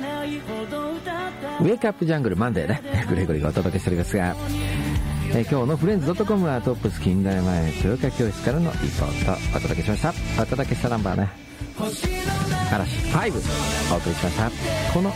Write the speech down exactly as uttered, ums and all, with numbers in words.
ウェイクアップジャングルマンデーね、グレゴリーがお届けしておりますが、えー、今日のフレンズ .com はトップス近代前豊川教室からのリポートお届けしました。お届けしたナンバーね、嵐ファイブお送りしました。この